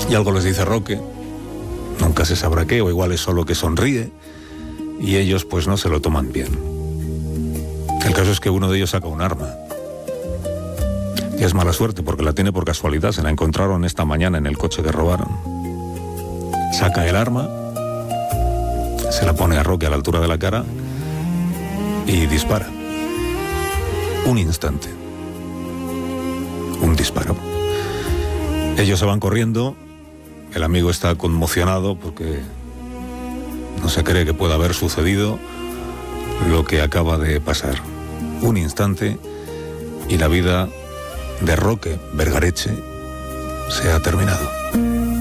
Y algo les dice Roque, nunca se sabrá qué, o igual es solo que sonríe, y ellos pues no se lo toman bien. El caso es que uno de ellos saca un arma. Y es mala suerte porque la tiene por casualidad, se la encontraron esta mañana en el coche que robaron. Saca el arma, se la pone a Roque a la altura de la cara y dispara. Un instante. Un disparo. Ellos se van corriendo, el amigo está conmocionado porque no se cree que pueda haber sucedido lo que acaba de pasar. Un instante y la vida de Roque Vergareche se ha terminado.